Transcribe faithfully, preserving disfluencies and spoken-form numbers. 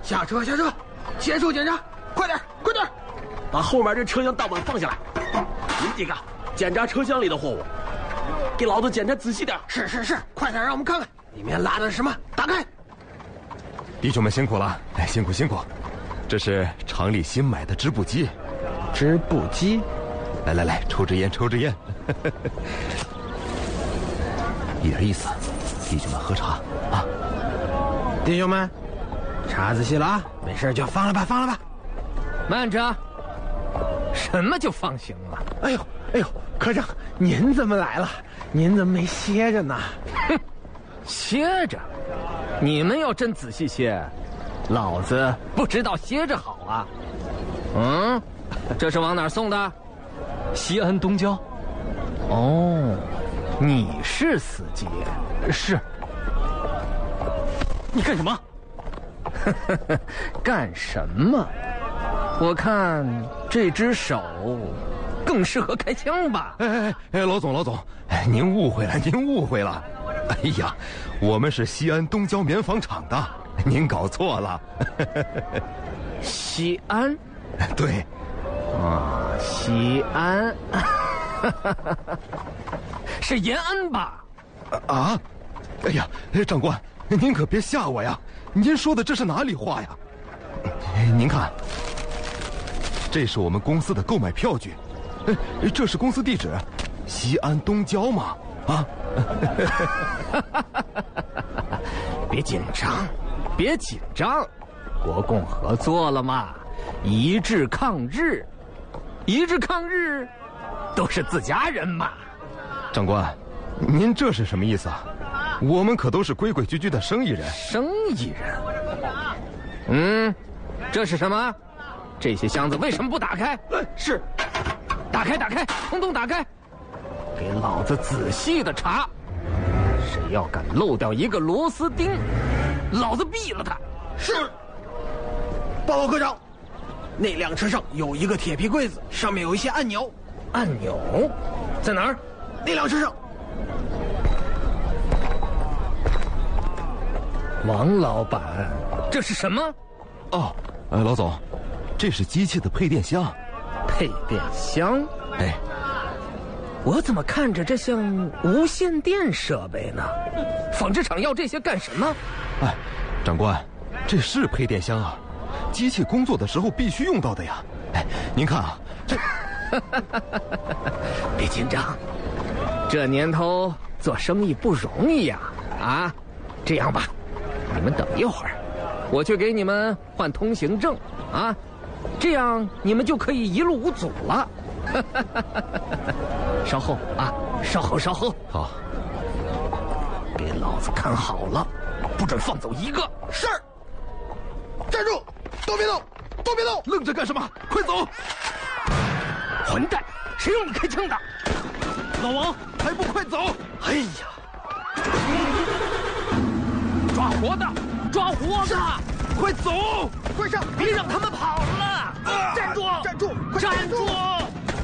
下车下车，结束检查，快点快点， 把后面这车厢大板放下来。你几个检查车厢里的货物，给老子检查仔细点。 是是是，快点让我们看看里面拉的是什么，打开。 弟兄们辛苦了，哎，辛苦辛苦。这是厂里新买的织布机。 织布机？ 来来来，抽支烟抽支烟。一点意思，弟兄们喝茶啊。 弟兄们，茶仔细了啊，没事就放了吧放了吧。 慢着，什么就放行了？ 哎呦哎呦，科长您怎么来了？您怎么没歇着呢？ 哼，歇着？你们要真仔细歇，老子不知道歇着好啊。嗯，这是往哪儿送的？ 西安东郊。 哦，你是司机？ 是。你干什么？ 干什么？我看这只手更适合开枪吧。 哎哎哎，老总老总，哎，您误会了，您误会了。哎呀，我们是西安东郊棉纺厂的，您搞错了。 西安？ 对。 啊，西安。是延安吧？ 啊！哎呀，长官，您可别吓我呀！您说的这是哪里话呀？您看，这是我们公司的购买票据，这是公司地址，西安东郊嘛。啊！ 别紧张，别紧张，国共合作了嘛，一致抗日，一致抗日，都是自家人嘛。 长官，您这是什么意思啊？我们可都是规规矩矩的生意人。 生意人？嗯，这是什么？这些箱子为什么不打开？ 是， 打开，打开，通通打开，给老子仔细的查。谁要敢漏掉一个螺丝钉，老子毙了他！ 是。报告科长，那辆车上有一个铁皮柜子，上面有一些按钮。 按钮在哪儿？ 那辆车上。 王老板，这是什么？ 哦，呃，老总，这是机器的配电箱。 配电箱？ 哎， 我怎么看着这像无线电设备呢？纺织厂要这些干什么？ 哎，长官，这是配电箱啊，机器工作的时候必须用到的呀。哎，您看啊，这…… 别紧张，这年头做生意不容易呀！啊，这样吧，你们等一会儿，我去给你们换通行证啊，这样你们就可以一路无阻了。稍后啊，稍后稍后。 好， 给老子看好了，不准放走一个。 是。站住！都别动！都别动！ 愣着干什么？快走！ 混蛋！谁让你开枪的？ 老王，还不快走！ 哎呀！ 抓活的！抓活的！ 快走！ 快上！ 别让他们跑了！ 啊、 站住！ 站住！ 站住！